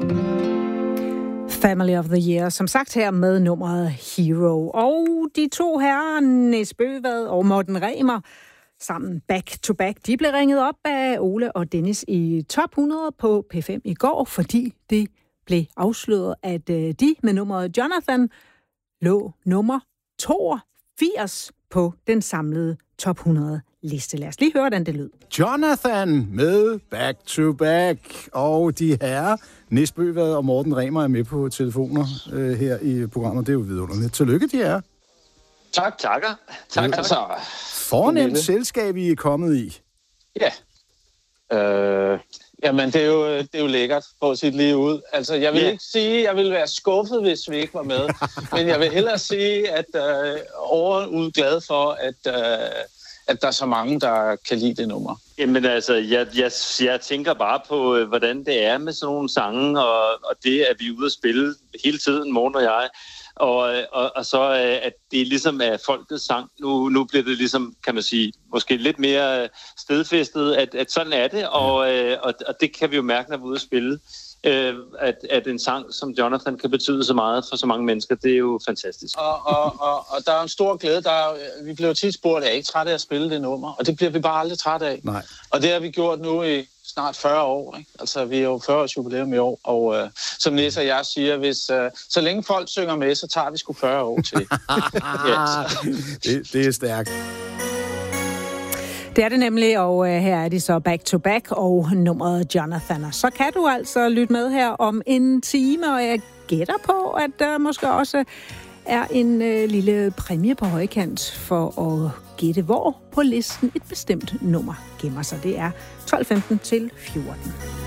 Family of the Year, som sagt her med nummeret Hero. Og de to herrer, Nis Bøvad og Morten Remer, sammen back to back, de blev ringet op af Ole og Dennis i Top 100 på P5 i går, fordi det blev afsløret, at de med nummeret Jonathan lå nummer 82 på den samlede Top 100 liste. Lad os lige høre, hvordan det lød. Jonathan med Back to Back, og de herrer Nis Bøvad og Morten Remer er med på telefoner her i programmet. Det er jo vidunderligt. Tillykke, de er. Tak. Tak. Altså, fornemt selskab, I er kommet i. Ja. Jamen, det er jo lækkert på sit liv ud. Altså, jeg vil ikke sige, at jeg ville være skuffet, hvis vi ikke var med. Men jeg vil hellere sige, at overud glad for, at der er så mange, der kan lide det nummer. Jamen altså, jeg tænker bare på, hvordan det er med sådan nogle sange, og det, at vi er ude at spille hele tiden, Morten og jeg. Og så, at det ligesom er folkets sang. Nu bliver det ligesom, kan man sige, måske lidt mere stedfæstet, at sådan er det, og det kan vi jo mærke, når vi er ude at spille. At en sang som Jonathan kan betyde så meget for så mange mennesker, det er jo fantastisk. Og der er en stor glæde. Vi blev tit spurgt, at jeg er ikke træt af at spille det nummer, og det bliver vi bare aldrig træt af. Nej. Og det har vi gjort nu i snart 40 år. Ikke? Altså, vi er jo 40 års jubilæum i år, og som Nis og jeg siger, så længe folk synger med, så tager vi sgu 40 år til. Det er stærkt. Det er det nemlig, og her er de så back to back og nummeret Jonathan. Og så kan du altså lytte med her om en time, og jeg gætter på, at der måske også er en lille præmie på højkant for at gætte, hvor på listen et bestemt nummer gemmer sig. Det er 12:15 til 14.